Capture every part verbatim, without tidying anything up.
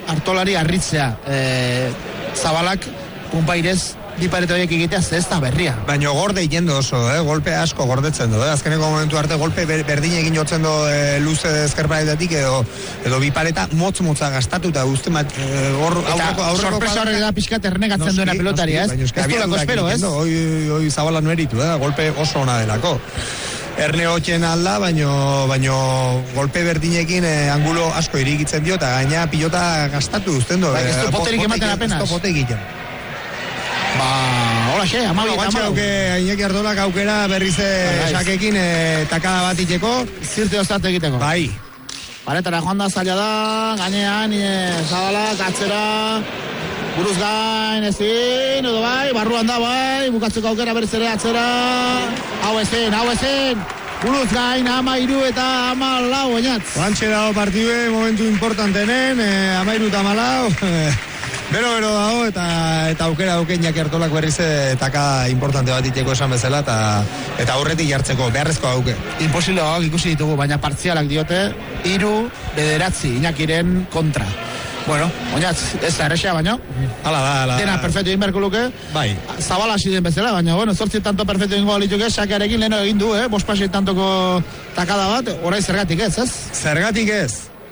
Artolari arritzea e, Zabalak punpairez bi parete horiek egitea ez da berria. Baina gorde egin oso, eh? Golpe asko gordetzen du, eh? Azkeneko momentu arte golpe berdin egin jotzen du eh, luze ezkerparetetik edo, edo bi pareta motz-motza gastatuta uste mat, eh, or, eta sorpresa horrek da pixkat ernegatzen no, duena no, pelotaria, ez? Ez du lako espero, ez? Hoi, hoi Zabala nueritu, eh? Golpe oso ona delako. Erne hotxen alda, baino, baino golpe berdinekin eh, angulo asko irikitzen dio, eta gaina pilota gastatu uzten du. Ba, ez du poterik ematen apenas. Ez du poterik egiten. Ba, hola xe, amabi eta amabi. Hauke, Iñaki Artolak aukera berriz sakekin e, takada bat iteko. Zirte oztatu egiteko. Bai. Paretara joan da zaila da, gainean, e, Zabalak, atzera, buruz gain, ezin, edo bai, barruan da bai, bukatzeko aukera berriz ere atzera, hau ezin, hau ezin, buruz gain, ama iru eta ama lau, oinatz. Bantxe dago partidue, momentu importantenen, e, ama iru eta ama lau, Bero, bero dago, eta, eta aukera auken Iñaki Artolak berriz taka importante bat iteko esan bezala, eta, eta aurretik jartzeko, beharrezko auke. Imposiloak ikusi ditugu, baina partzialak diote, hiru bederatzi Iñakiren kontra. Bueno, oinatz, ez da errexea, baina. Hala da, hala da. Dena perfecto egin beharko luke. Bai. Zabala hasi den bezala, baina, bueno, zortzi tanto perfecto egin golituke, sakearekin leheno egin du, eh? Bospasi tantoko takada bat, orain zergatik ez, ez? Zergatik ez.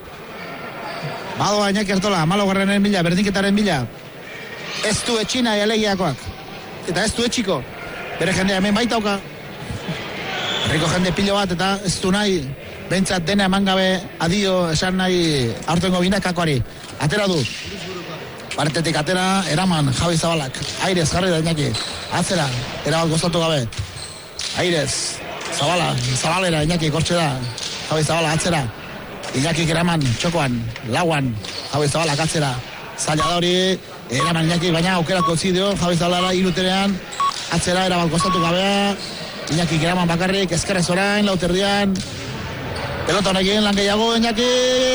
Badoa Iñaki Artola, amalogarrenen bila, berdinketaren bila. Ez du etxina alegiakoak. Eta ez du etxiko. Bere jendea hemen baitauka. Herriko jende pilo bat eta ez du nahi. Bentsat dena eman gabe adio esan nahi aurtengo binakakoari. Atera du. Paretetik atera, eraman Javi Zabalak. Airez jarri da Iñaki. Atzera, erabat gozatu gabe. Airez, Zabala, Zabalera Iñaki kortxe da. Javi Zabala atzera. Iñaki eraman, txokoan, lauan, Javi Zabalak atzera, zaila da hori, eraman Iñaki, baina aukerako zidio, Javi Zabalak iruterean, atzera, erabat gozatu gabea, Iñaki eraman bakarrik, ezkerrez orain, lauterdian, pelota honekin, lan gehiago, Iñaki,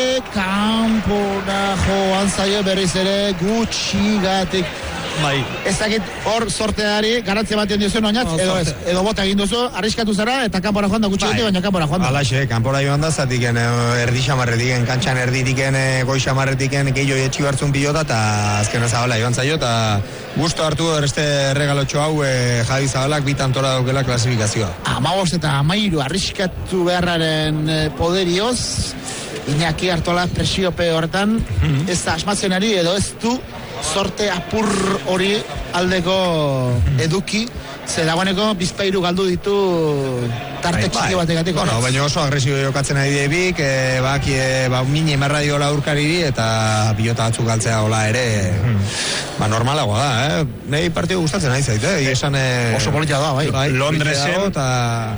kanpona joan zaio berriz ere, gutxigatik. Bai. Ez dakit hor sorteari garantzia batean diozen oinatz, edo ez, edo bota egin duzu, arriskatu zara, eta kanpora joan da gutxi bai. Baina kanpora joan da. Alaxe, kanpora joan da, zatiken erdi xamarretiken, kantxan erditiken, goi xamarretiken, gehiago etxi hartzun pilota, eta azken Zabala joan zaio, eta gusto hartu ereste regalotxo hau e, Javi Zabalak bitan tora daukela klasifikazioa. Amabost eta amairu arriskatu beharraren e, poderioz, Iñaki Artola presiope horretan, mm-hmm. ez da asmatzen ari, edo ez du, sorte apur hori aldeko eduki, ze dagoeneko bizpairu galdu ditu tarte txiki bategatik. Bueno, baina oso agresibo jokatzen ari debik, e, baki, e, ba, mini emarra diola urkariri, eta pilota batzuk galtzea hola ere, hmm. ba, normalagoa da, eh? Nei partio gustatzen ari zait, eh? Iesan, e, oso politia da, bai. bai Londresen, eta...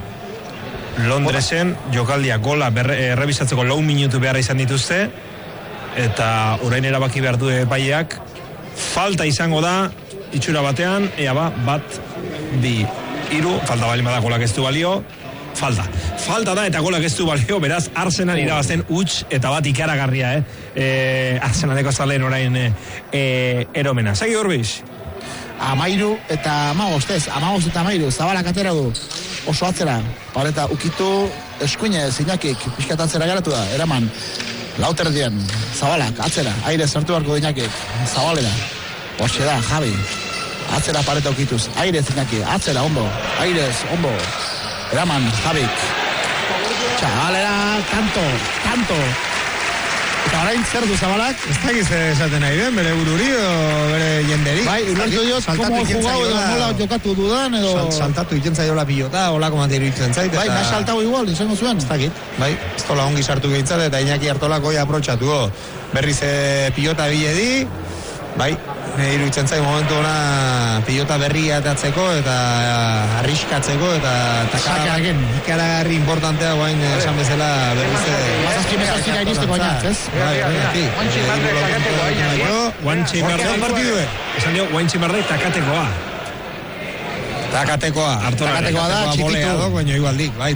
Londresen jokaldia gola errebisatzeko lau minutu behar izan dituzte, eta orain erabaki behar du epaileak, falta izango da, itxura batean, ea ba, bat, bi, hiru, falta bali bada golak ez du balio, falta. Falta da eta golak ez du balio, beraz, Arsenal irabazten huts eta bat ikaragarria, eh? E, Arsenaleko zalen orain e, e, eromena. Segi Urbiz? Amairu eta amagost, ez, amagost eta amairu, Zabalak atera du, oso atzera, pareta ukitu eskuinez, Iñakik, pixkat atzera geratu da, eraman. Lauterdian, Zabalak, atzera, aire sartu barko Iñakik, Zabalera, hortxe da, Javi, atzera pareta ukituz, airez Iñaki, atzera, ondo, airez, ondo, eraman, Javik, txabalera, tanto, tanto, eta orain zer du Zabalak? Ez dakiz esaten nahi den, bere bururi o bere jenderi. Bai, ulertu diot, komo jugau edo nola jokatu dudan, edo... Saltatu iten zaiola pilota, holako materu iten zait. Bai, nahi saltau igual, izango zuen. Ez dakit, bai, ez tola ongi sartu gehitzat, eta Iñaki Artolak goi aprotxatu. Berriz pilota biledi, bai, iruditzen zait momentu ona pilota berria atatzeko, eta arriskatzeko, eta ikaragarri importantea guain esan bezala berriz... Mazazki mesazkira iristeko oinatz, ez? Guantxin bardei, esan dio, guantxin bardei takatekoa. Takatekoa. Takatekoa da, txikitu. Baina igualdik, bai.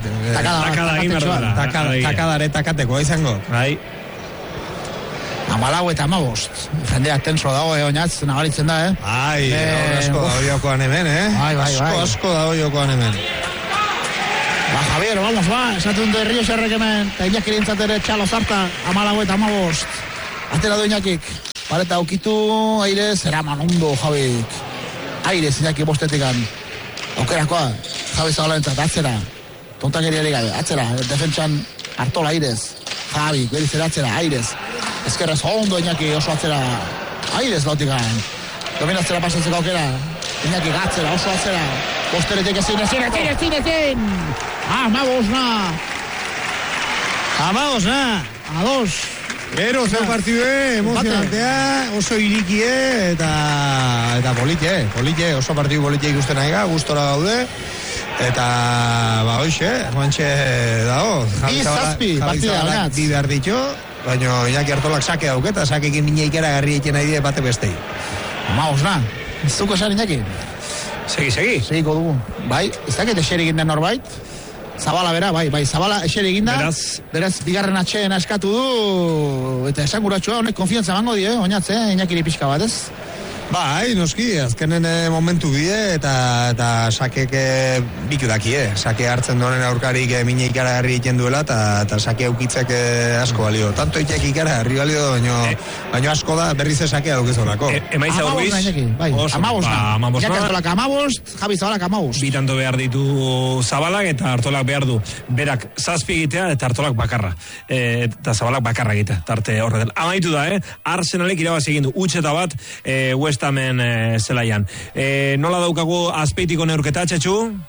Takadare takatekoa izango. Bai. Amalau eta amabost. Jendea tenso dago, eh, oinatz, nabaritzen da, eh? Ai, asko dago jokoan hemen, eh? Bai, bai, bai. Asko, asko dago jokoan hemen. Ba, Javier, vamos, ba, esatun de Río Serrek hemen, eta Iñaki ere txalo zarta, amalau eta amabost. Atera du Iñakik. Pareta ukitu, Aires, eraman ondo, Jabik. Aires, Iñaki bostetikan. Aukerakoa, Javi Zabalentzat, atzera. Tontakeriari gabe, atzera. Defentsan, Artola, Aires. Javi, beriz ere atzera, Aires. Ezkerrez ondo, Iñaki, oso atzera. Aires lautikan. Dominatzera pasatzeko aukera. Iñaki gatzera, oso atzera. Bosteretik ezin, ezin, ezin, ezin, ezin. Amabosna. Amabosna. Ados. Gero zer partidue, emozionantea, oso irikie eta eta politie, politie, oso partidu politie ikusten nahi ga, gustora gaude. Eta, ba, hoxe, guantxe dago. Bi zazpi, partida honatz. Bi behar ditu, baina Iñaki Artolak sake dauketa, sakekin mina ikera garri eiken nahi die bate bestei. Amabosna. Zuko esan, Iñaki? Segi, segi. Segiko dugu. Bai, ez dakit eseri egin den norbait. Zabala bera, bai, bai, Zabala eseri egin da. Beraz. Beraz, bigarren atxeen askatu du. Eta esan guratxua, honek konfiantza emango die, oinatze, eh? Iñakiri pixka bat, ez? Bai, noski, azkenen momentu bide eta eta sakek bik dakie, sake hartzen donen aurkarik e, mine ikaragarri egiten duela eta, eta sake aukitzek e, asko balio. Tanto itek ikaragarri balio, baino, e, baino asko da berriz sake daukezolako. E, Emaitza Amabos, urbiz. bai, amabos, ba, amabos, Iñaki Artolak amabost, Javi Zabalak amabost. Bi tanto behar ditu Zabalak eta Artolak behar du. Berak zazpi egitea eta Artolak bakarra. E, eta Zabalak bakarra egitea, tarte horretan. Amaitu da, eh? Arsenalek irabazi egin du. Utxeta bat, e, West Hamen e, zelaian. E, nola daukagu azpeitiko neurketa, Txetxu?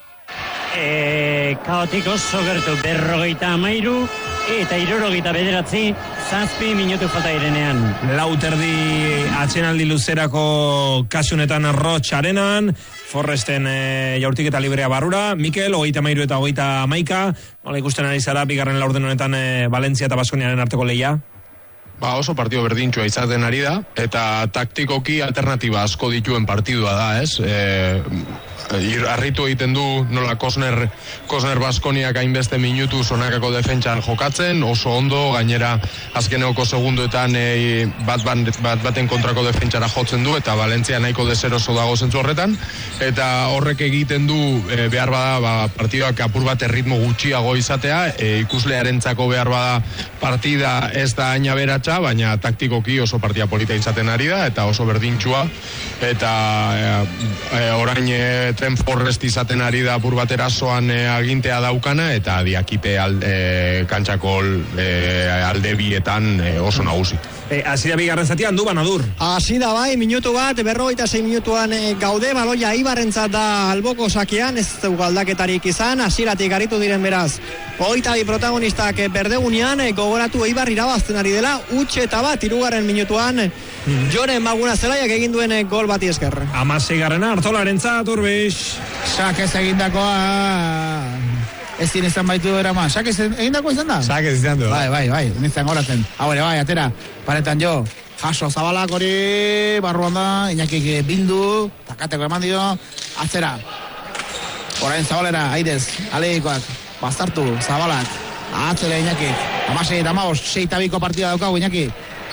E, kaotik oso gertu berrogeita amairu eta irurogeita bederatzi zazpi minutu falta irenean. Lauterdi atxenaldi luzerako kasunetan Rotxarenan, Forresten e, jaurtiketa librea barrura, Mikel, hogeita amairu eta hogeita amaika, nola ikusten ari zara, bigarren laurden honetan e, Valentzia eta Baskoniaren arteko lehia? Ba, oso partido berdintxua izaten ari da, eta taktikoki alternatiba asko dituen partidua da, ez? E, Arritu egiten du nola Kosner, Kosner Baskoniak hainbeste minutu zonakako defentsan jokatzen, oso ondo, gainera azkeneko segunduetan e, bat, bat, bat baten kontrako defentsara jotzen du, eta Valentzia nahiko deseroso dago zentzu horretan, eta horrek egiten du e, behar bada ba, partidoak apur bat erritmo gutxiago izatea, e, ikuslearentzako behar bada partida ez da aina beratxa, baina taktikoki oso partida polita izaten ari da, eta oso berdintxua, eta e, e, orain e, Tren Forrest izaten ari da apur bat erasoan e, agintea daukana, eta diakipe alde, e, kantxako e, alde bietan e, oso nagusi. E, Azira bigarren zatian, du banadur. Azida bai, minutu bat, berrogeita sei minutuan e, gaude, baloia Ibarrentzat da alboko sakean, ez du galdaketarik izan, hasieratik aritu diren beraz. Hogeita bi protagonistak e, berdegunean, e, gogoratu Eibar irabazten ari dela, utxe eta bat, hirugarren minutuan, mm. Jonen Maguna Zelaiak egin duen e, gol bati esker. Amasei garrena, Artolarentzat, Urbiz. Sak ez egindakoa... Ez din izan baitu eraman. Sak ez egindakoa izan da? Sak ez izan du. Bai, bai, bai, nintzen goratzen. Hau ere, bai, atera, paretan jo. Jaso Zabalak hori, barruan da, Iñakik bildu, takateko eman dio, atzera. Orain Zabalera, Aires, aleikoak, bastartu, Zabalak, atzera Iñakik, amasei eta amabost, sei tabiko partida daukagu Iñaki.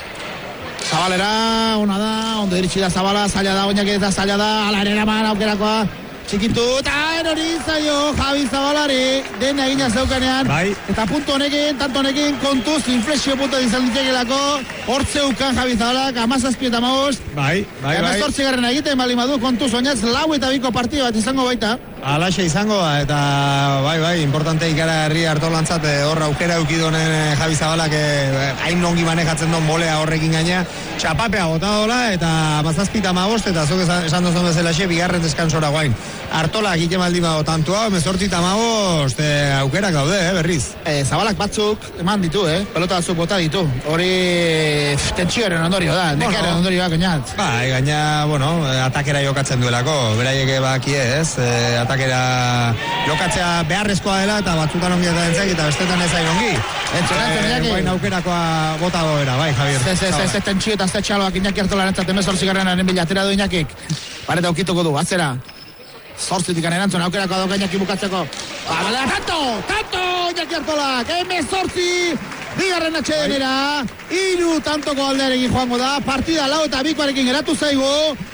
Zabalera, ona da, ondo iritsi da Zabala, zaila da, Iñaki eta zaila da, ala ere eraman aukerakoa, txikitu, eta erori zaio Javi Zabalari, dena egina zeukanean, bai. Eta punto honekin, tanto honekin, kontuz, inflexio punto izan ditekelako, hortzeukan Javi Zabalak, amazazpi eta amabost, Bai, bai, bai. Emezortzi garren egiten bali madu, kontuz, oinaz, lau eta biko partida bat izango baita. Alaxe izango da, eta bai, bai, importante ikaragarri Artolantzat hor aukera eukidonen Javi Zabalak hain nongi manejatzen don bolea horrekin gaina, txapapea bota dola, eta mazazpita amabost, eta zuk esan, esan dozun bezalaxe, bigarren deskansora guain. Artolak ike maldi mago tantua, emezortzita amabost, e, aukerak daude, eh, berriz. E, Zabalak batzuk eman ditu, eh? Pelota batzuk bota ditu. Hori tentsioaren ondorio da, nekaren bueno, ondorio da, koinat. Bai, gaina, bueno, atakera jokatzen duelako, beraiek bakie, ez? E, atakera jokatzea beharrezkoa dela, eta batzutan ongi eta entzak, eta bestetan ez zain ongi. Entzun, entzun, Iñaki. Baina aukerakoa bota doera, bai, Javier. Ez, ez, ez, ez, tentsio eta ez txaloak Iñaki Artolarentzat emezortzi garrenaren bila, atera du Iñakik. Pareta aukituko du, atzera. Zortzitik anerantzun, aukerako dauka Iñaki bukatzeko. Abala, tanto, tanto, Iñaki Artolak, emezortzi, bigarren atxedenera, iru tantoko aldearekin joango da, partida lau eta bikoarekin geratu zaigu,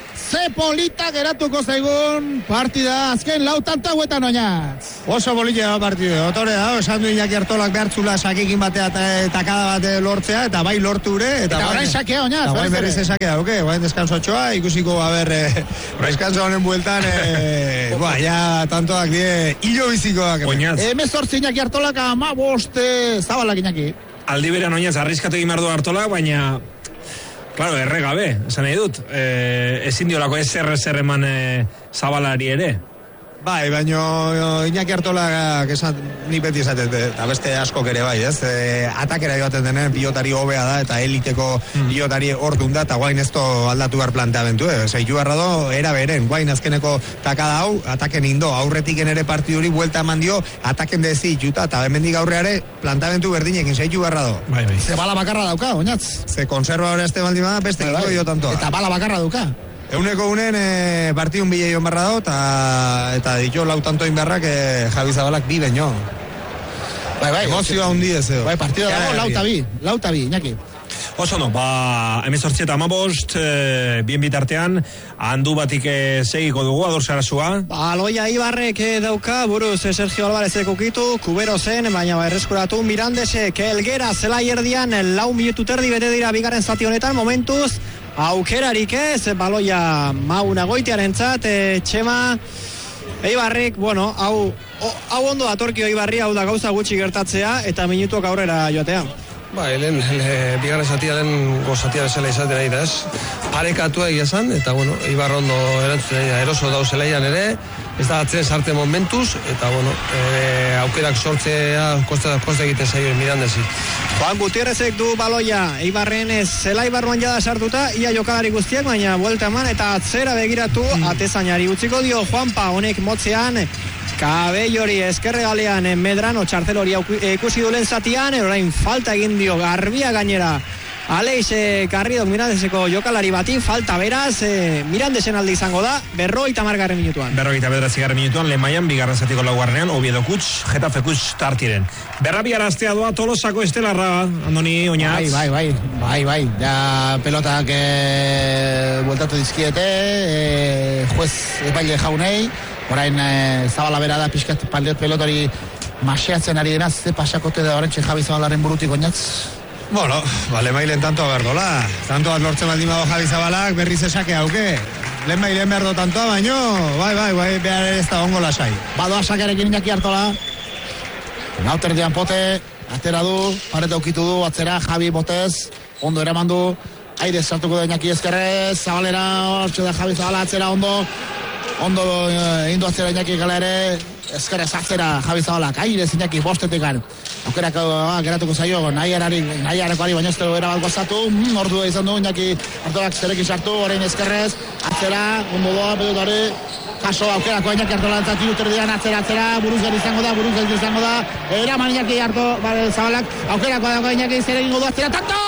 ze polita geratuko zaigun partida azken lau tanta huetan oinatz. Oso polita partida, otore da, esan du Iñaki Artolak behartzula sakekin batea eta takada bat lortzea, eta bai lorture. Eta orain sakea oinatz. Eta bai berriz sakea, oke, bai deskansoatxoa, ikusiko, a ber, eh, deskanso honen bueltan, eh, ba, ja, tantoak die, hilo bizikoak. Oinatz. Hemezortzi Iñaki Artolak ama boste zabalak Iñaki. Aldi berean oinatz, arriskatu egin behar du Artolak, baina... Claro, erregabe, esan nahi dut. E, ezin diolako ezer ezer eman e, zabalari ere. Bai, baino Iñaki Artolak esan, ni beti esatet, eta beste askok ere bai, ez? E, atakera joaten denen pilotari hobea da, eta eliteko mm. pilotari ordun da, eta guain ez to aldatu behar planteamentu, eh? Zeitu barra do, era beren, guain azkeneko takada hau, ataken indo, aurretiken ere partiduri, buelta eman dio, ataken dezi ituta, eta hemendik aurreare, planteamentu berdinekin, zeitu barra do. Bai, bai. Ze bala bakarra dauka, oinatz. Ze konserva hori este baldima, beste bai, bai. Jo tantoa. Eta bala bakarra dauka. Euneko unen e, partidun bile joan barra do, eta, eta ditu lau tantoin beharrak e, Javi Zabalak bi baino. Bai, bai. Emozioa hundi ez eo. Bai, partida dago, lauta bi, lauta bi, Iñaki. Oso no, ba, hemezortzi eta hamabost, e, bien bitartean, handu batik e, segiko dugu, Ador Sarasua. Ba, Aloia Ibarrek dauka, buruz Sergio Alvarezek ukitu, Kubero zen, baina ba, erreskuratu Mirandesek, Elgera, zelai erdian, lau minutu terdi bete dira bigarren zati honetan, momentuz, aukerarik ez, baloia Mauna Goitiarentzat, e, Txema Eibarrik, bueno, hau, o, hau ondo datorkio Eibarri, hau da gauza gutxi gertatzea, eta minutuak aurrera joatea. Ba, helen, bigarren zatia den gozatia bezala izaten nahi da, ez? Parekatua egia zan, eta, bueno, Ibar ondo erantzuten nahi da, eroso dau zeleian ere, ez da atzen sarte momentuz, eta, bueno, e, aukerak sortzea koste, koste egiten zaio Mirandesi. Juan Gutierrezek du baloia, Eibarren ez zelai barruan jada sartuta, ia jokalari guztiak, baina buelta eman, eta atzera begiratu, mm. atezainari utziko dio Juanpa, honek motzean, Kabellori eskerregalean Medrano txartelori ikusi dulen zatian, orain falta egin dio garbia gainera Aleix Garridok Mirandeseko jokalari bati, falta beraz, e, Mirandesen alde izango da, berrogeita hamargarren minutuan. Berrogeita bederatzigarren minutuan, Lemaian, bigarren zatiko laugarrenean, Oviedo Kuts, Getafe Kuts tartiren. Berrabi araztea doa Tolosako estelarra, Andoni, Oñatz. Bai, bai, bai, bai, bai, ja pelotak e, bueltatu dizkiete, e, juez epaile jaunei, orain e, Zabala bera da pixkat pelotori maseatzen ari denaz, ze pasakote da horretxe Javi Zabalaren burutik, Oñatz. Bueno, bale mailen tanto berdola. Tanto bat lortzen baldin bado Javi Zabalak, berriz esake hauke. Lehen mailen berdo tantoa, baino, bai, bai, bai, behar ez da ongo lasai. Badoa sakearekin Iñaki Artola. Nauterdian pote, atera du, pareta ukitu du, atzera, Javi botez, ondo eraman du, aire sartuko da Iñaki ezkerrez, Zabalera, hortxe da Javi Zabala, atzera, ondo, ondo egin du atzera Iñaki gala ere, ezkerrez atzera Javi Zabalak, aire Iñaki bostetekan. Aukerak ah, geratuko zaio, nahiarari, nahiareko ari, baina ez dugu erabat gozatu, mm, ordu izan du, Iñaki Artolak zerekin sartu, orain ezkerrez, atzera, ondo doa, pedotari, jaso, aukerako Iñaki Artola entzat iruterdian, atzera, atzera, buruz gari izango da, buruz gari izango da, eraman Iñaki Arto, bale, Zabalak, aukerako dago Iñaki zerekin godu, atzera, tanto!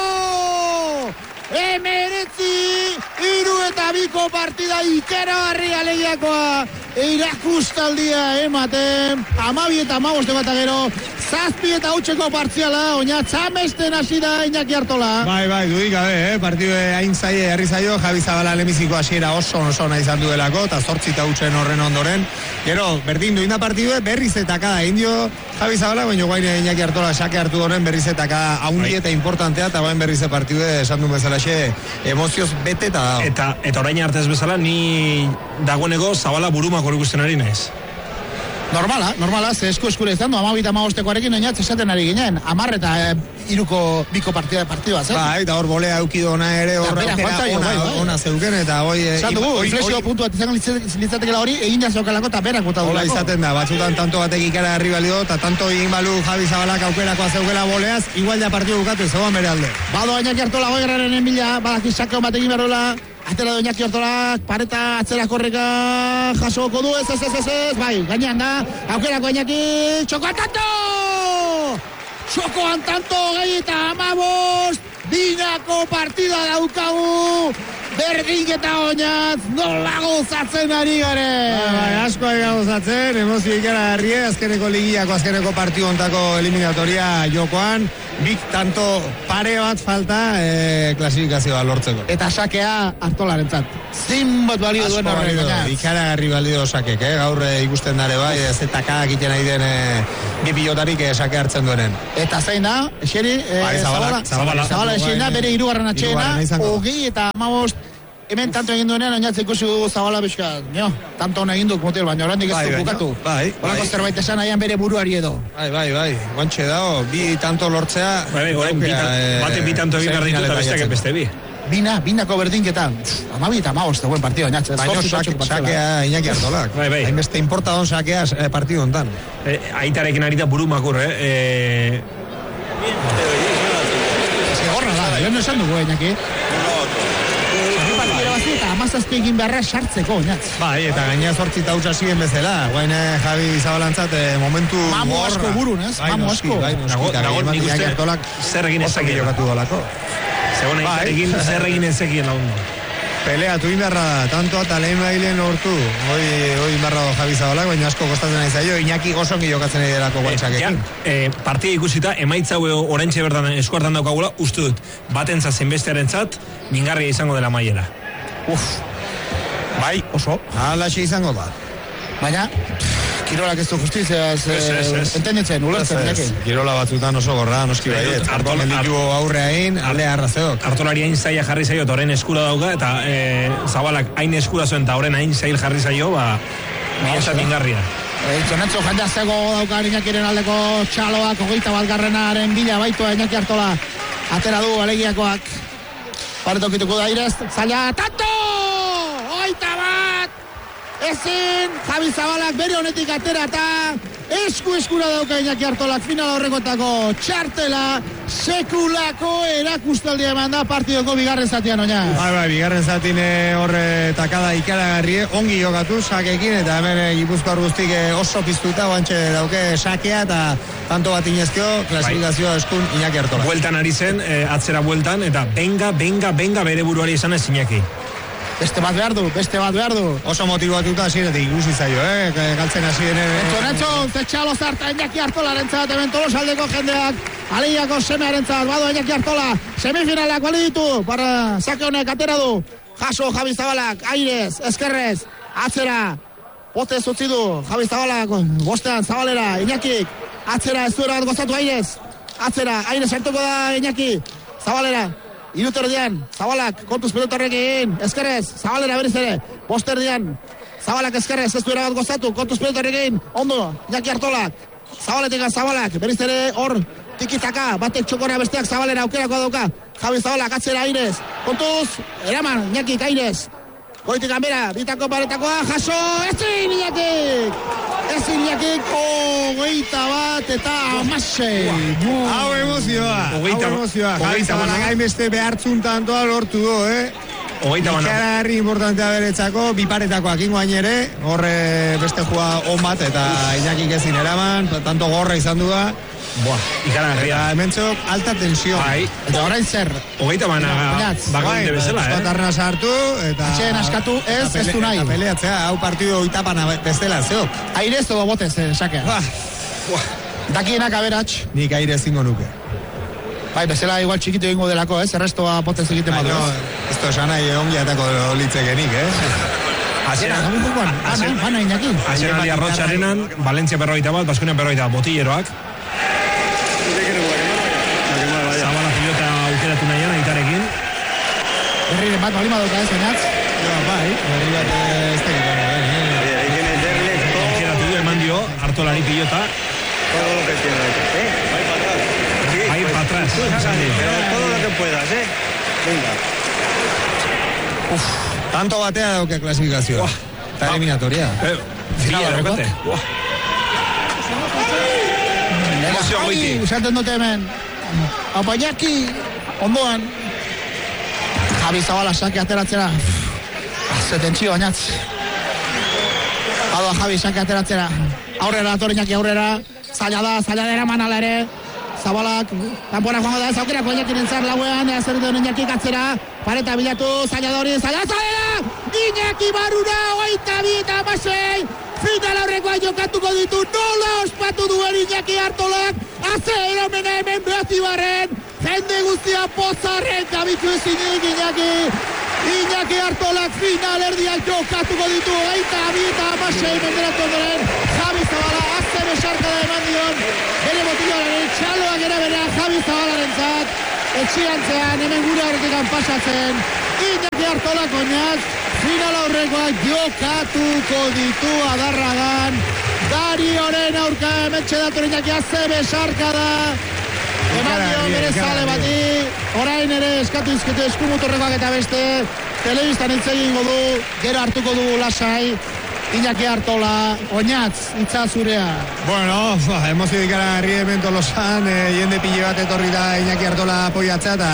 Emeretzi, iru eta biko partida ikeragarri alegiakoa, irakustaldia ematen, amabi eta amaboste bat gero, zazpi eta hautseko partziala, Oñatz amesten hasi da Iñaki Artola. Bai, bai, dudik gabe, eh? Partidu hain zaie, herri zaio, Javi Zabala lemiziko hasiera oso oso nahi izan duelako, eta zortzi eta hutsen horren ondoren. Gero, berdin duina partidu, berriz eta kada indio Javi Zabala, baina guain Iñaki Artola sake hartu doren berriz eta kada haundi eta importantea, eta guain berriz partidu esan duen bezala xe, emozioz bete eta da. Eta, eta orain artez bezala, ni dagoeneko Zabala burumako ikusten ari naiz. Normala, normala, ze esku eskure izan du, amabita amabostekoarekin Oñatz esaten ari ginen, amar eta e, iruko biko partida partidua, zen? Ba, eta hor bolea eukido ona ere, hor ona zeuken, eta hoi... Zan dugu, inflexio puntu bat izango litzatekela hori, egin jazokalako eta berak bota duelako. Hola izaten da, batzutan tanto batek ikara herri balio, eta tanto egin balu Javi Zabalak aukerakoa zeukela boleaz, igual da partidu bukatu, zegoan bere alde. Bado Iñaki Artola goigarren enbila, badaki sakon bat egin berola, atera du Iñaki Artola, pareta atzera korreka jasoko du, ez ez ez ez ez, bai, gainean da, aukerako Iñaki, txoko antanto! Txoko antanto, gai eta amabost, dinako partida daukagu, berdin eta Oñatz, nola gozatzen ari gare! Bai, asko ari gozatzen, emozio ikara harrie, azkeneko ligiako, azkeneko partidu ontako eliminatoria jokoan, bik tanto pare bat falta e, klasifikazioa lortzeko. Eta sakea Artolarentzat. Zinbat balio duen horrek. Ikaragarri balio sakek, eh? Gaur e, ikusten dare bai, ez eta kak egiten nahi den e, bi pilotarik e, sake hartzen duenen. Eta zein da, eseri, e, bai, Zabala, Zabala, Zabala eseri da, bere hirugarren atxeena, hogei eta hamabost, hemen tanto egin duenean, oinatzen ikusi dugu Zabala bizka, jo, tanto hona egin duk motel, baina oraindik ez du bukatu. Bai, Horako zerbait esan nahian bere buruari edo. Bai, bai, bai, guantxe dago, bi tanto lortzea. Bai, bai, bate bi tanto egin garritu eta besteak beste bi. Bina, binako berdinketa. Amabi eta amabost, buen partido, oinatzen. Baina sakea Iñaki Artolak. Bai, bai. Hainbeste importa don sakea eh, partido hontan. Eh, aitarekin ari da buru makur, eh? eh... Gorra da, jo no esan dugu, Iñaki. Eta amazazpi egin beharra sartzeko, oinatz. Bai, eta gaina zortzita hutsa ziren bezala. Guain Javi Zabalantzat eh, momentu Mamu gorra. asko burun, ez? Bai, Mamu noski, asko. bai, noski. Nago, nik uste, zer egin ezakien. jokatu dolako. Zegoen aitarekin, zer egin ezakien lagundu. Peleatu indarra da, tanto eta lehen bailen lortu. Hoi, hoi indarra do Javi Zabalak, baina asko kostatzen nahi zaio, Iñaki gozongi jokatzen nahi delako guantxakekin. Eh, partida ikusita, emaitza hau oraintxe bertan eskuartan daukagula, uste dut, batentzat zenbestearentzat, mingarria izango dela maiera. Uf, Bai, oso. Alaxe izango da. baina, kirolak ez du justizia, entenditzen, ulertzen, Iñaki. Kirola batzutan oso gorra, noski baiet. Artol- Menditu aurreain, alde arrazeok. Artolari hain zaila jarri zaio, eta horren eskura dauka, eta e, Zabalak hain eskura zuen, eta horren hain zail jarri zaio, ba, mientzat mingarria. Zonetzo jendea zego dauka Iñakiren aldeko txaloak, hogeita balgarrenaren bila baitua Iñaki Artola. Atera du, alegiakoak. Paretokituko da irez, zaila, tanto! Hogeita bat! Ezin, Javi Zabalak bere honetik atera eta esku eskura dauka Iñaki Artolak final horrekotako txartela sekulako erakustaldia eman da partidoko bigarren zatian oina. Bai, bai, bigarren zatin horre takada ikaragarrie, ongi jokatu sakekin, eta hemen eh, Gipuzkoar guztik eh, oso piztuta, guantxe dauke sakea, eta tanto bat inezkio, klasifikazioa eskun Iñaki Artola. Bueltan ari zen, eh, atzera bueltan, eta benga, benga, benga bere buruari izan ez Iñaki. Beste bat behar du, beste bat behar du. Oso motivatuta hasieratik ikusi zaio, eh? Galtzen hasi denen. Entzo, Netzo, zetxalo zarta Iñaki Artolaren zat, hemen Tolosaldeko jendeak, Aleiako semearen zat, bado Iñaki Artola, semifinalak bali ditu, para sake honek atera du, jaso Javi Zabalak, airez, eskerrez, atzera, bote zutzi du, Javi Zabalak, bostean, Zabalera, Iñakik, atzera, ez duera bat gozatu airez, atzera, airez sartuko da Iñaki, Zabalera, iruterdian, Zabalak, kontuz pelotarrekin, eskerrez, Zabalera beriz ere, bosterdian, Zabalak eskerrez, ez duera bat gozatu, kontuz pelotarrekin, ondo, Iñaki Artolak, Zabaletik Zabalak, beriz ere hor, tikitaka, batek txokora besteak Zabalera aukerako dauka, Javi Zabalak atzera airez, kontuz, eraman, Iñaki airez, goitik anbera, bitako paretakoa, jaso, ezin Iñakik, ezin Iñakik, hogeita bat eta amasei. Hau emozioa, hau emozioa, Javi Zabalak hainbeste behartzun tantoa lortu du, eh? Hogeita bana. Ikaragarri importantea beretzako, biparetakoak ingoain ere, horre beste joa on bat, eta Iñakik ezin eraman, tanto gorra izan du da. Boa, ikaragarria. Eta hementzok alta tensión. Bai, Eta orain zer, hogeita bana bagoen bezala, eh? Batarra sartu, eta... Atxeen askatu, ez, eta ez du nahi. Eta peleatzea, hau partido oitapana bezala, zeok. airez edo botez, eh, sakea. Bah, Dakienak aberats, nik aire zingo nuke. bai, bezala igual txikitu egingo delako, ez, errestoa botez egiten badu. Baina, ez to esan nahi ongi atako litzekenik, eh? Hasieran, Ana, ana Iñaki. hasieran aldi arrotxarenan, Valencia berrogeita bat, Baskonia berrogeita bat, botilleroak. Zabala pilota aukeratu nahian, aitarekin. Berriren bat balima dauka ez, oinatz. Bai, berri bat ez tekiko. Aukeratu du, eman dio, Artolari pilota. Ahí para atrás. Todo lo que puedas, ¿eh? Venga. Tanto batea dauke klasifikazioa. Eta eliminatoria. Eh, Fila, repete. Emozio goiti. Usaten dute hemen. Apaiaki, ondoan. Javi Zabala sake ateratzera. Zeten txio, bainatz. Adoa Javi sake ateratzera. Aurrera, Iñaki aurrera. Zaila da, zaila da eraman ala ere. Zabalak, kanpora joango da ez aukerako Iñakiren zar lauean, zer duen Iñakik atzera, pareta bilatu, zaila da hori, zaila, zaila! Iñaki barura, oita bi eta amasei, final aurrekoa jokatuko ditu, nola ospatu duen Iñaki Artolak, Aze eromena hemen Beatibarren, jende guztia pozarren, gabitu ezinik Iñaki. Iñaki Artolak final erdiak jokatuko ditu, gaita bi eta amasei menderatu ondoren, Javi Zabala azte besarkada eman dion, bere botilloaren txaloak ere bere Javi Zabalaren zat, etxiantzean hemen gure horretikan pasatzen, Iñaki Artolak oinaz, final aurrekoak jokatuko ditu adarragan, Darioren aurka emetxe dator Iñaki azte besarkada, eman dio bere zale bati, orain ere eskatu izketu eskumutorrekoak eta beste, telebistan hitz egingo du, gero hartuko du lasai, Iñaki Artola, oinatz, hitza zurea. Bueno, ba, emozio dikara herri Tolosan, e, jende pile bat etorri da Iñaki Artola apoiatzea, eta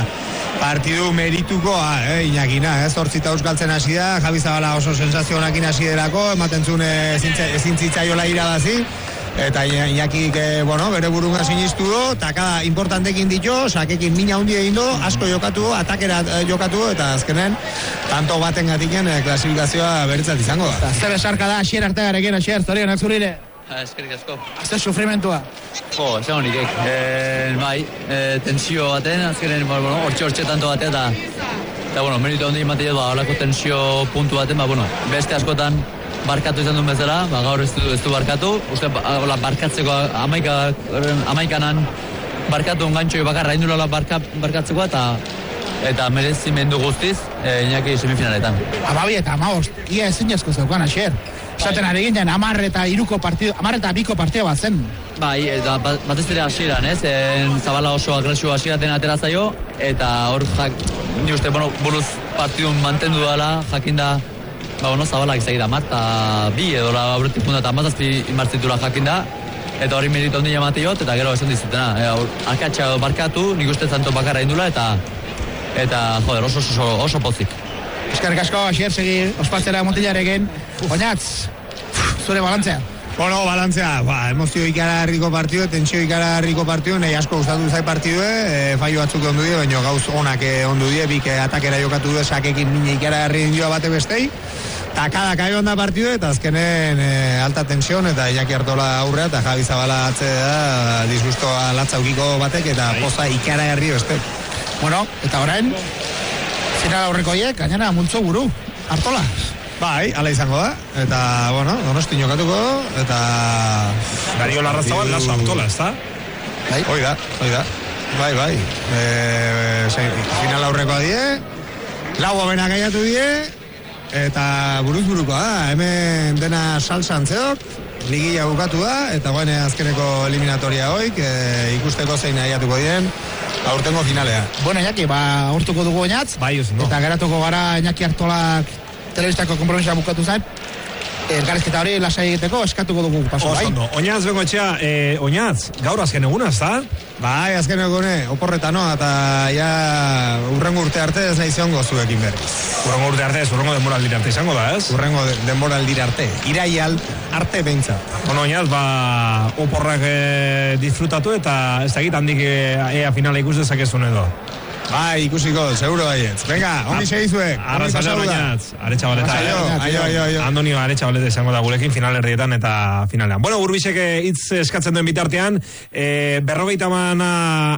partidu meritukoa, eh, Iñakina, ez, hortzita euskaltzen hasi da, Javi Zabala oso sensazio honakin hasi delako, ematen zuen ezin zitzaiola irabazi, eta Iñakik, eh, bueno, bere burunga sinistu du, eta kada importantekin ditu, sakekin mina hundi egin du, asko jokatu, atakera eh, jokatu, eta azkenen, tanto baten gatiken eh, klasifikazioa beritzat izango da. Zer besarka da, Asier Artegarekin, Asier, zorionak zurire. Eskerrik asko. Azte sufrimentua. Jo, esan honik, eh, bai, eh, tensio baten, azkenen, bueno, hortxe hortxe tanto batean, eta, eta, bueno, meritu handi imatea, ba, holako tensio puntu baten, ba, bueno, beste askotan, barkatu izan duen bezala, ba, gaur ez du, ez du barkatu, uste ba, barkatzeko amaika, amaikanan barkatu ongantxoi bakarra indurala barka, barkatzeko eta eta merezimendu guztiz e, Iñaki semifinaletan. Amabi eta amabost, ia ezin jasko zeukan Asier. Esaten ari ginen, amar eta iruko partido, amar eta biko partido bat zen. Bai, eta batez ere hasieran, ez? En, Zabala oso agresio hasieraten atera zaio, eta hor jak, ni uste, bueno, buruz partidun mantendu dela, jakinda, ba, bueno, Zabalak izagida marta bi edo la aurretik punta eta mazazpi inmartzitura jakinda, eta hori meritu ondina mateiot, eta gero esan dizutena. E, akatsa barkatu, nik uste zanto bakarra indula, eta eta, joder, oso, oso, oso pozik. Eskerrik asko, Asier, segi ospatzera Montillarekin. Oinatz, zure balantzea. Bueno, balantzea, ba, emozio ikaragarriko partidu, tensio ikaragarriko partidu, nahi asko gustatu zai partidue, e, fallo batzuk ondu die, baina gauz onak ondu die, bik atakera jokatu du, sakekin mine ikaragarri indioa bate bestei, eta kada kai onda partidu, eta azkenen e, alta tension, eta Iñaki Artola aurrea, eta Javi Zabala atze da, disgustoa latzaukiko batek, eta poza ikaragarri beste. Bueno, eta orain, final aurrekoiek, gainera multzo buru, Artola. Bai, ala izango da, eta, bueno, Donosti jokatuko, eta... Dario Larrazabal, laso Artola, ez da? Bai, hoi da, hoi da. Bai, bai. E, se, final aurrekoa die, lau abena gaiatu die, eta buruz burukoa da, hemen dena salsan zeok, ligila bukatu da, eta goen azkeneko eliminatoria hoik, e, ikusteko zein nahiatuko dien, aurtengo finalea. Bueno, Iñaki, ba, urtuko dugu oinatz, bai, no. Eta geratuko gara Iñaki Artolak telebistako kompromisa bukatu zain, elkarrizketa hori lasai egiteko eskatuko dugu paso, bai? Oso, oinatz bengo etxea, eh, oinatz, gaur azken eguna, ez da? Bai, azken egune, oporreta no, eta ja urrengo urte arte ez nahi ziongo zuekin berriz. Urrengo urte arte ez, urrengo denboraldira arte izango da, ez? Urrengo de, denboraldira arte, iraial arte beintza. Bueno, oinatz, ba, oporrak eh, disfrutatu eta ez dakit handik eh, ea finala ikus dezakezun edo. Bai, ikusiko, seguro baietz. Venga, ongi segizuek. Arrazalea oinatz, Aretxa Baleta. Aio, aio, aio. Andonio Aretxa Baleta izango da gurekin final erdietan eta finalean. Bueno, Urbixek hitz eskatzen duen bitartean, eh, berrogeita mana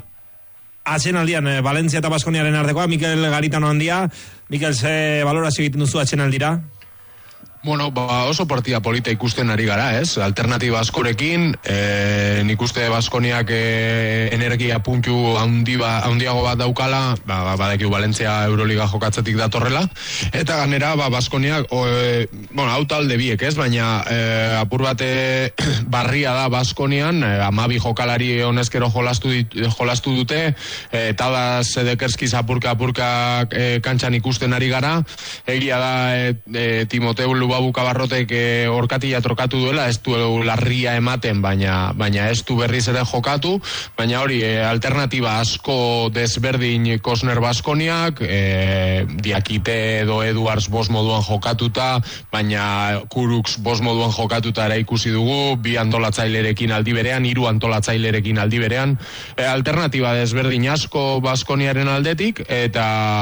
atxenaldian, eh, Valentzia eta Baskoniaren artekoa, Mikel Garitano handia. Mikel, ze valorazio egiten duzu atxenaldira? Bueno, ba, oso partida polita ikusten ari gara, ez? Alternatiba askorekin, e, nik uste Baskoniak e, energia puntu handiba, handiago bat daukala, ba, ba, badekiu Valentzia Euroliga jokatzetik datorrela, eta ganera, ba, Baskoniak, o, e, bueno, hau talde biek, ez? Baina, e, apur bate barria da Baskonian, e, amabi jokalari honezkero jolastu, dit, jolastu dute, e, eta da Zedekerskiz apurka-apurka e, kantxan ikusten ari gara, egia da e, e, Timoteu Babuka Barrotek orkatila trokatu duela, ez du larria ematen, baina baina ez du berriz ere jokatu, baina hori e, alternatiba asko desberdin Kosner Baskoniak, e, Diakite edo Eduards bos moduan jokatuta, baina Kuruks bos moduan jokatuta ere ikusi dugu, bi antolatzailerekin aldi berean, hiru antolatzailerekin aldi berean, e, alternatiba desberdin asko Baskoniaren aldetik, eta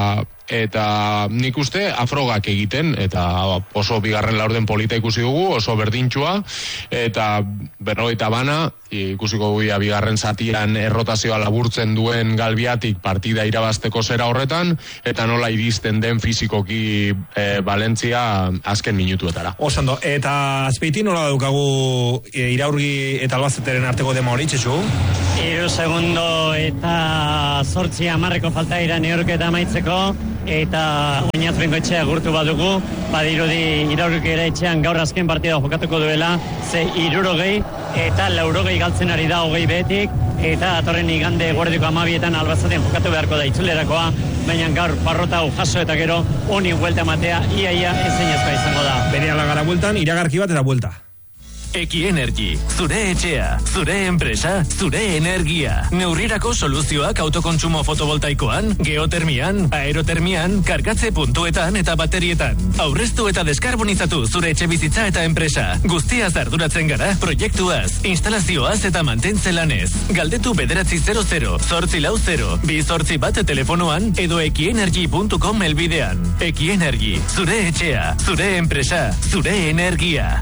eta nik uste afrogak egiten, eta oso bigarren laurden polita ikusi dugu, oso berdintxua, eta berrogeita bana, ikusiko guia bigarren zatian errotazioa laburtzen duen Galbiatik partida irabazteko zera horretan, eta nola iristen den fizikoki e, Valentzia azken minutuetara. Osando, eta Azpeiti nola daukagu e, Iraurgi eta Albazeteren arteko dema hori, Txesu? Iru segundo eta zortzi amarreko falta ira neurketa amaitzeko, eta oinaz bengoetxea gurtu badugu, badirudi Iraurgi ere etxean gaur azken partida jokatuko duela, ze irurogei eta laurogei galtzen ari da hogei behetik, eta atorren igande guardiko amabietan Albazaten jokatu beharko da itzulerakoa, baina gaur parrota hau jaso eta gero honi buelta matea iaia ezinezkoa izango da. Berehala gara bueltan, iragarki bat eta buelta. Eki-Energy, zure etxea, zure enpresa, zure energia. Neurrirako soluzioak autokontsumo fotovoltaikoan, geotermian, aerotermian, kargatze puntuetan eta baterietan. Aurreztu eta deskarbonizatu zure etxe bizitza eta enpresa. Guztiaz arduratzen gara, proiektuaz, instalazioaz eta mantentze lanez. Galdetu bederatzi zero zero, zortzi lau zero, bi zortzi bat telefonoan edo ekienergy puntu com elbidean. Eki-Energy, zure etxea, zure enpresa, zure energia.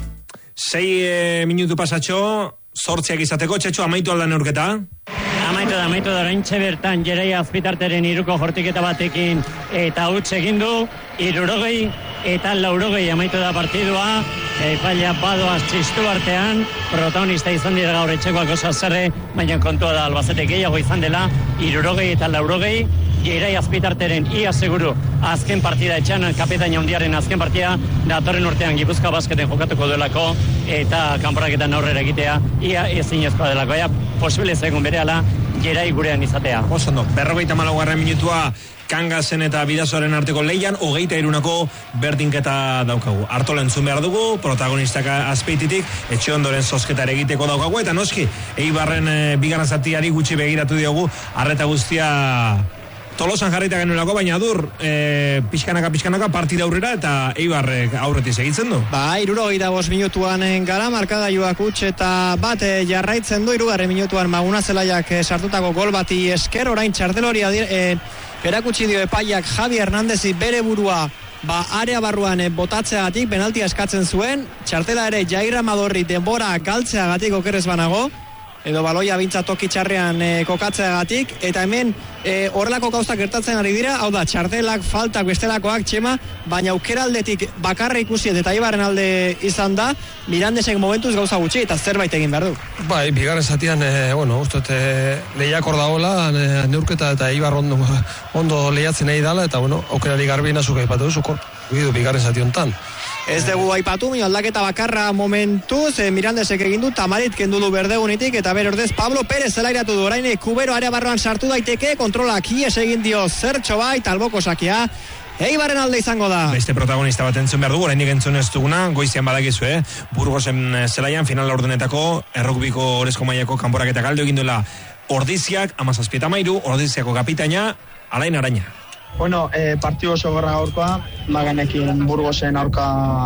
Sei e, minutu pasatxo, zortziak izateko, Txetxo, amaitu alda neurketa? Amaitu da, amaitu da, oraintxe bertan Jerai Azpitarteren iruko jortiketa batekin eta huts egin du, irurogei eta laurogei amaitu da partidua, epaila badoaz txistu artean, protagonista izan dira gaur etxekoak oso azerre, baina kontua da Albacete gehiago izan dela, irurogei eta laurogei, Jerai Azpitarteren ia seguru azken partida etxan, kapetain handiaren azken partida, datorren urtean Gipuzkoa Basketen jokatuko duelako, eta kanporaketan aurrera egitea, ia ezinezkoa delako, ea posible zegoen berehala, Jerai gurean izatea. Osondo, berrogeita malaugarren minutua, Kangasen eta Bidasoaren arteko leian, hogeita irunako berdinketa daukagu. Artola entzun behar dugu, protagonistak Azpeititik, etxe ondoren zozketare egiteko daukagu, eta noski, Eibarren e, bigarren zatiari gutxi begiratu diogu, arreta guztia Tolosan jarrita genuelako, baina dur, e, pixkanaka, pixkanaka, partida aurrera eta Eibarrek aurretik segitzen du. Ba, irurogeita bost minutuan gara, markagailuak huts eta bat e, jarraitzen du, irugarren minutuan Maguna Zelaiak e, sartutako gol bati esker, orain txartelori e, erakutsi dio epaiak Javi Hernandezi bere burua ba, area barruan e, botatzeagatik, penaltia eskatzen zuen, txartela ere Jair Amadorri denbora galtzeagatik okerrez banago, edo baloia bintza toki txarrean e, kokatzeagatik, eta hemen e, horrelako gauzak gertatzen ari dira, hau da, txartelak, faltak, bestelakoak, Txema, baina aukeraldetik bakarra ikusi eta Eibarren alde izan da, Mirandesek momentuz gauza gutxi, eta zerbait egin behar du. Bai, bigarren zatian, e, bueno, uste, e, lehiakor dagoela, e, neurketa eta Eibar ondo, ondo lehiatzen nahi dala, eta, bueno, aukerari garbina zuka ipatu duzu, kortu, bigarren zati hontan. Ez dugu aipatu, mi aldaketa bakarra momentuz, e, Mirandesek egin du, Tamarit kendu du Berdegunitik, eta bere ordez Pablo Pérez zelairatu du, orain Kubero area barroan sartu daiteke, kontrolak ies egin dio zertxo bai, Talboko sakia, Eibarren alde izango da. Beste protagonista bat entzun behar dugu, oraindik entzun ez duguna, goizian badakizu, eh? Burgosen zelaian, final laurdenetako, errukbiko orezko mailako kanporaketa galdu egin duela Ordiziak, amazazpieta mairu, Ordiziako kapitaina, Alain Araña. Bueno, eh, partidu oso gorra gaurkoa, baganekin Burgosen aurka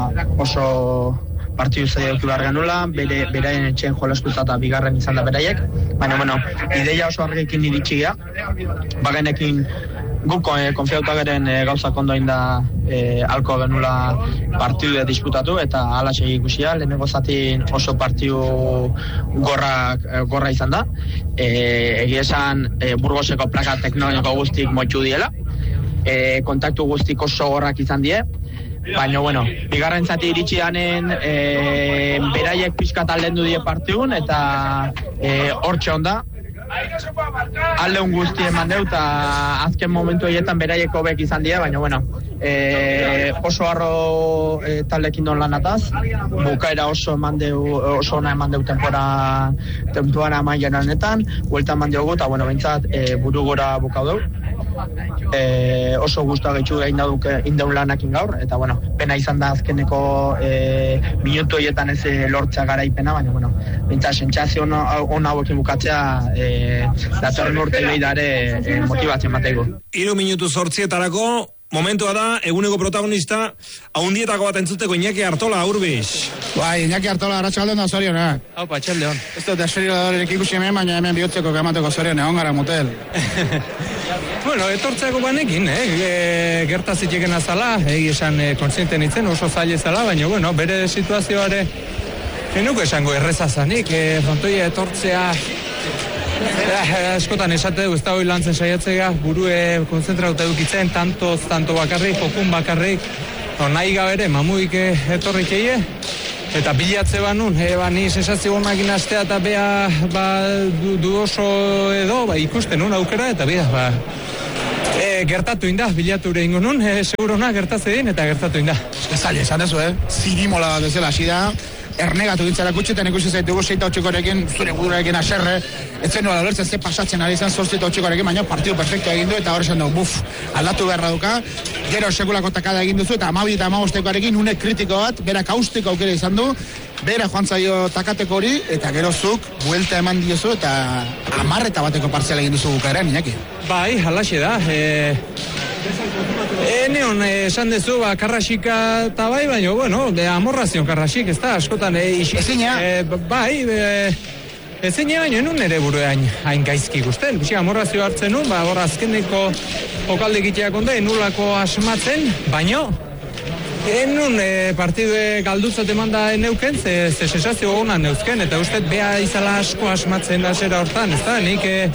oso partidu zaila duki behar genula, bere, beraien etxen joleskuta eta bigarren izan da beraiek, baina, bueno, ideia oso argikin iritsi gea, baganekin guk eh, konfiauta geren eh, gauzak ondo inda eh, alko genula partidu disputatu, eta ala segi ikusia, lehenengo zatin oso partidu gorra, eh, gorra izan da, eh, egia esan eh, Burgoseko plaka teknologiko guztik motxu diela, E, kontaktu guztik oso gorrak izan die, baina, bueno, bigarren zati iritsi danen e, beraiek pixkat aldendu die partiun, eta e, hortxe onda, aldeun guzti eman deu, eta azken momentu horietan beraiek hobek izan die, baina, bueno, e, oso harro e, taldekin don lanataz, bukaera oso eman deu, oso ona eman deu tempora, tempuan amaian honetan, huelta eman diogu, eta, bueno, bentsat, e, buru gora bukau deu. E, oso guztua gaitxu indaun lanakin gaur, eta bueno, pena izan da azkeneko e, minutu horietan ez lortzea garaipena, baina bueno, bintza sentsazio hona hauekin bukatzea e, datorren urte behidare e, motibatzen bateko. Hiru minutu zortzietarako momentua da, eguneko protagonista, haundietako bat entzuteko Iñaki Artola, Urbiz. Bai, Iñaki Artola, arratsaldeon da zorionak. Hau, patxaldeon. Ez dut desferiladorerik ikusi hemen, baina hemen bihotzeko gamateko zorion egon gara motel. Bueno, etortzeako banekin, eh? Gertaziteken azala, egi esan eh, konsienten itzen, oso zaila zala, baina, bueno, bere situazioare, enuko esango errezazanik, eh, frontoia etortzea, eh, askotan esate du, ez da hoi lantzen saiatzea, burue konzentrauta edukitzen, tantoz, tanto bakarrik, jokun bakarrik, no, nahi gabere, mamuik eh, etorrik eie, eta bilatze banun, e, ba, ni sensazio honakin astea eta bea ba, du, du oso edo ba, ikusten nun aukera eta bea ba, e, gertatu inda, bilatu ere ingo nun, e, segurona gertatze din eta gertatu inda. Zaila, esan dezu, eh? Zirimola bat ezela, hasi da, ernegatu dintzara kutxetan ikusi zaitugu seita otxikorekin, zure gudurarekin aserre, etzen nola lortzen ze pasatzen ari zen zortzita otxikorekin, baina partidu perfecto egin du, eta hori esan dugu, buf, aldatu beharra duka, gero sekulako takada egin duzu, eta amabi eta amabostekoarekin une kritiko bat, berak austeko aukera izan du, bera joan zaio takateko hori, eta gero zuk, buelta eman diozu, eta amarreta bateko partziala egin duzu bukaeran, Iñaki. Bai, halaxe da, e... E, neon, esan dezu, ba, karrasika eta bai, baina, bueno, de amorrazion karrasik, ez da, askotan, e, isi, ezina? E, bai, e, ezina baina enun ere buru hain, hain gaizki guzten, bixi, amorrazio hartzen nun, ba, hor azkeneko jokalde egiteak onde, enulako asmatzen, baino, enun e, partidue galdutzat eman da neuken, ze, ze sensazio honan neuzken, eta usted bea izala asko asmatzen da zera hortan, ez da, nik e,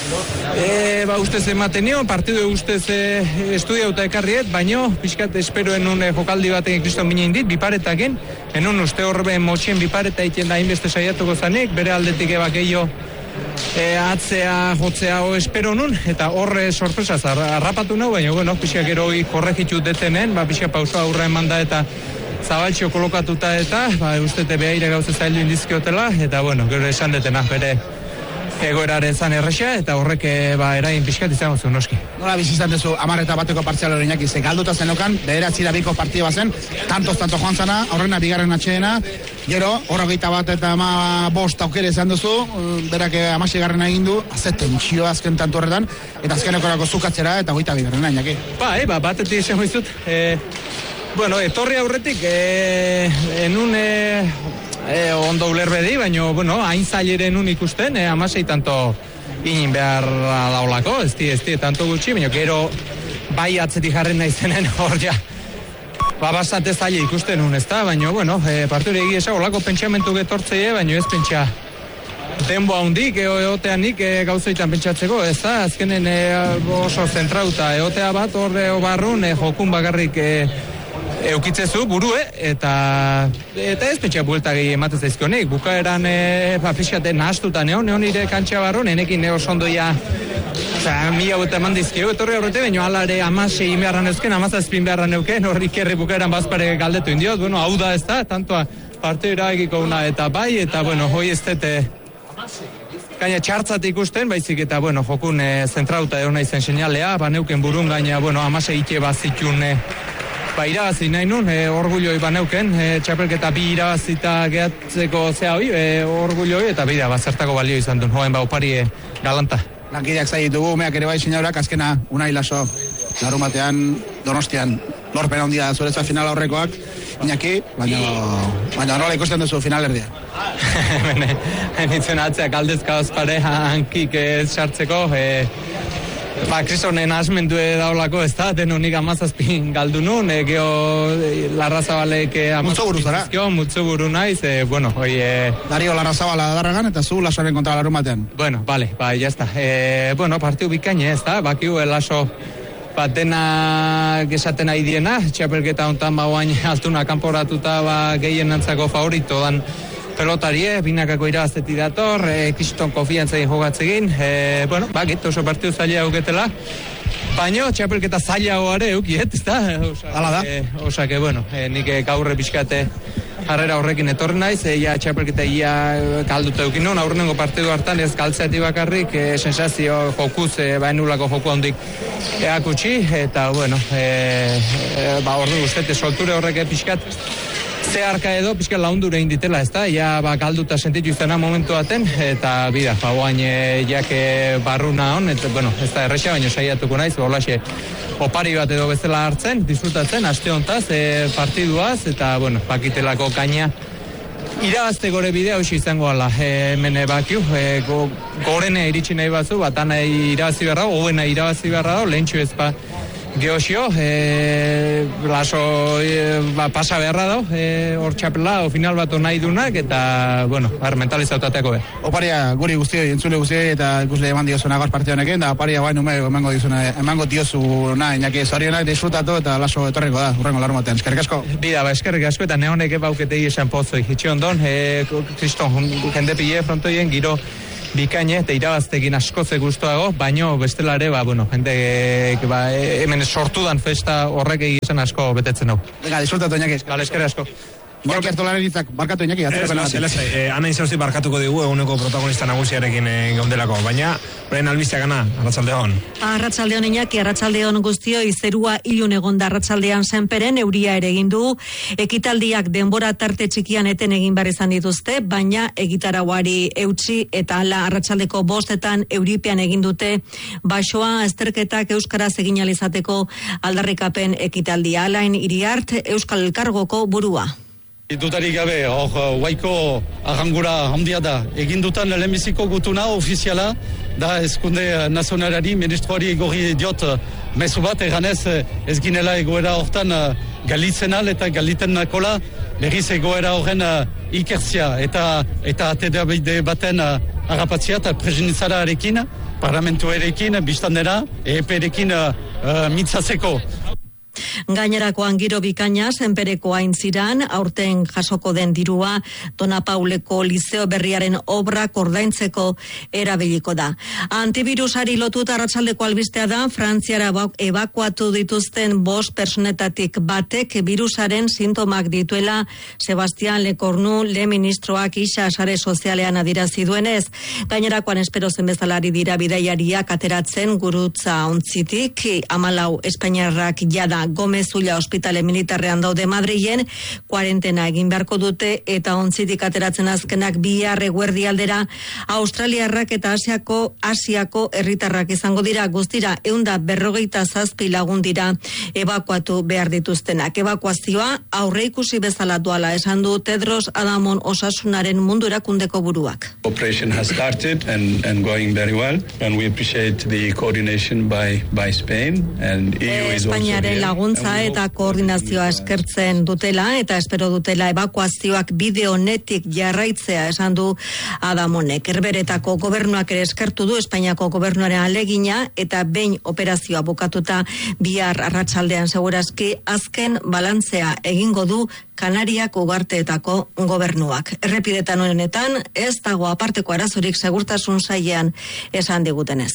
e, ba, ustez ematen nion, partidue ustez e, estudiauta ekarriet, baino, pixkat espero enun e, jokaldi baten kriston bine indit, biparetaken, enun uste horbe motxien bipareta iten da inbeste saiatuko zanik, bere aldetik ebak eio, E, atzea, jotzea, o espero nun, eta horre sorpresaz harrapatu nahu, baina, bueno, pixka gero korregitu detenen, ba, pixka pausoa aurra eman da, eta zabaltxio kolokatuta, eta, ba, ustete behaire gauze zaildu indizkiotela, eta, bueno, gero esan detena, bere egoeraren zan errexea, eta horrek, ba, erain pixkat izango zuen noski. Nola bizizan dezu, amarreta bateko partzial hori Iñaki, ze galduta zenokan, bederatzira biko partida bazen, tantoz tanto joan zana, aurrena bigarren atxeena, gero, horrogeita bat eta ama bost aukere izan duzu, berak amasigarren egin du, azet tentsio azken tanto horretan, eta azkenekorako zukatzera, eta goita bigarren Iñaki. Ba, e, ba, batetik izango izut, e, bueno, etorri aurretik, e, enun, e, E, ondo ulerbedi, baina, bueno, hain zaileren un ikusten, e, amasei tanto inin behar daulako, ez di, ez di, tanto gutxi, baina gero bai atzetik jarren naizenen hor ja, ba, bastante zaila ikusten un, ez da, baina, bueno, e, parturi egia olako pentsamentu getortzeie, baina ez pentsa denbo handik, eoteanik e, gauzoitan pentsatzeko, ez da, azkenen e, oso zentrauta, eotea bat horre obarrun, e, jokun bakarrik, e, eukitzezu burue, eta eta ez petxea buelta gehi ematez daizkionik, bukaeran e, ba, pixkaten nahastuta neon, neon nire kantxa barron, enekin neo sondoia oza, mila bueta eman dizkio, etorri aurrete, baina alare amasei beharran eusken, amazazpin beharran euken, horri kerri bukaeran bazpare galdetu indiot, bueno, hau da ez da, tantoa partidura egiko una, eta bai, eta bueno, hoi ez dete gaina txartzat ikusten, baizik eta, bueno, jokun e, zentrauta edo nahi zen seinalea, ba neuken burun gaina, bueno, amasei ike bazitun e, ba, irabazi nahi nun, e, orgulloi baneuken, e, txapelketa bi irabazita gehatzeko zea hoi, e, orgulloi, eta bida, bazertako balio izan duen, joen, ba, opari e, galanta. Lankideak zaitugu, umeak ere bai sinaurak, azkena, Unai Laso, larun batean, Donostian, lorpen handia zuretza final aurrekoak, Iñaki, baina, baina nola ikusten duzu final erdia. Bene, nintzen atzeak aldezka ospare, hankik ez sartzeko, e, ba, kristonen asmendu daulako, ez da, denunik amazazpin galdu nun, e, geho Larrazabalek Mutzo buru zara? Mutzo buru naiz, e, bueno, oi... E... Dario Larrazabala darragan, eta zu Lasoaren kontra larun batean. Bueno, vale, ba, jazta. E, bueno, partiu bikaine, ez da, bakiu Laso bat dena gesaten nahi diena, txapelketa hontan ba oain altuna kanporatuta ba gehien antzako favorito dan pelotarie, binakako irabazteti dator, e, kriston konfiantzain jogatzegin, e, bueno, ba, git, oso partiu zaila auketela, baina txapelketa zaila hoare eukiet, ez da? Hala da. E, osake, bueno, e, nik gaurre pixkate jarrera horrekin etorri naiz, e, ja txapelketa ia kalduta eukin non, aurrengo partidu hartan ez galtzeati bakarrik, e, sensazio jokuz, e, baenulako joku handik eakutsi, eta, bueno, e, e, ba, ordu guztete solture horrek pixkat zeharka edo pixka laundur egin ditela, ez da, ja ba, galduta sentitu izena momentu baten, eta bida, ba, guain e, jake barruna hon, eta, bueno, ez da erresa, baina saiatuko naiz, bolaxe, opari bat edo bezala hartzen, disfrutatzen, aste hontaz, e, partiduaz, eta, bueno, pakitelako kaina, irabazte gore bidea hoxe izango ala, e, hemen bakiu, e, go, gorene iritsi nahi batzu, bat ana irabazi beharra, hoena irabazi beharra, lehentxu ez ba, geosio, e, laso e, ba, pasa beharra da, e, hor txapela, o final bat nahi dunak, eta, bueno, ar, mentalizautateako be. Oparia guri guztioi, entzule guztioi, eta ikusle eman diozuna gaur partio honekin, da oparia guain nume emango diozuna, emango diozuna, inaki zorionak disfrutatu, eta laso etorriko da, urrengo larun batean. Eskerrik asko. Bida, ba, eskerrik asko, eta neonek ebauketei esan pozoi. Itxe ondon, e, kriston, jende pile frontoien, giro, bikaine eta irabaztekin askoze gustoago, baino bestela ere, ba, bueno, jende ba, hemen sortudan festa horrek egizan asko betetzen hau. Venga, disfrutatu Iñaki. Vale, eskerrik asko. Iñaki Artolaren hitzak, barkatu Iñaki, atzerapena bat. Ez, ez, ana izauzi barkatuko digu eguneko protagonista nagusiarekin e, gaundelako, baina orain albistea gana, arratsaldeon. Arratsaldeon Iñaki, arratsaldeon guztioi, zerua ilun egonda arratsaldean senperen, euria ere egin du, ekitaldiak denbora tarte txikian eten egin behar izan dituzte, baina egitarauari eutsi eta hala arratsaldeko bostetan euripean egin dute basoa azterketak euskaraz egin alizateko aldarrikapen ekitaldia. Alain Iriart, Euskal Elkargoko burua. Dutarik gabe, hor, guaiko arrangura handia da. Egin dutan lehenbiziko gutuna ofiziala, da ezkunde nazionalari, ministroari gorri diot mezu bat, eganez ez ginela egoera hortan galitzen al eta galiten nakola, berriz egoera horren ikertzia eta eta atedabide baten harrapatzia eta presentzararekin, parlamentuarekin, biztandera, E P erekin uh, mitzatzeko. Gainerakoan giro bikaina senpereko aintziran, aurten jasoko den dirua Dona Pauleko Liceo berriaren obrak ordaintzeko erabiliko da. Antivirusari lotuta arratsaldeko albistea da, Frantziara ebakuatu dituzten bost personetatik batek virusaren sintomak dituela Sebastian Lecornu le ministroak isa sare sozialean adirazi duenez. Gainerakoan espero zen bezalari dira bidaiariak ateratzen gurutza ontzitik, hamalau espainiarrak jada Gomez Ulla ospitale militarrean daude Madrilen, kuarentena egin beharko dute eta ontzitik ateratzen azkenak bihar eguerdi aldera Australiarrak eta Asiako Asiako herritarrak izango dira, guztira ehunda berrogeita zazpi lagun dira ebakuatu behar dituztenak. Ebakuazioa aurreikusi bezala doala esan du Tedros Adhanom Osasunaren mundu erakundeko buruak. Operation has started and, and going very well, and we appreciate the coordination by, by Spain and E U is also here. Laguntza eta koordinazioa eskertzen dutela eta espero dutela ebakuazioak bide honetik jarraitzea esan du Adamonek. Herberetako gobernuak ere eskertu du Espainiako gobernuaren alegina eta behin operazioa bukatuta bihar arratsaldean segurazki azken balantzea egingo du Kanariak ugarteetako gobernuak. Errepidetan honetan ez dago aparteko arazorik segurtasun sailean esan digutenez.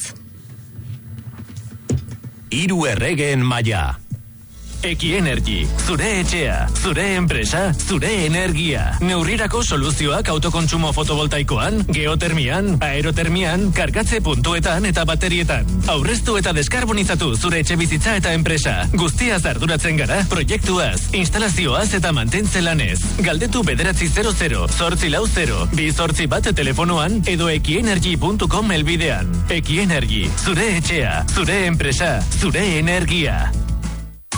Hiru erregeen maila. Ekienergy, zure etxea, zure enpresa, zure energia. Neurrirako soluzioak autokontsumo fotovoltaikoan, geotermian, aerotermian, kargatze puntuetan eta baterietan. Aurreztu eta deskarbonizatu zure etxe bizitza eta enpresa. Guztiaz arduratzen gara, proiektuaz, instalazioaz eta mantentze lanez. Galdetu bederatzi zero zero, zortzi lau zero, bi zortzi bat telefonoan edo ekienergy puntu com elbidean. Ekienergy, zure etxea, zure enpresa, zure energia.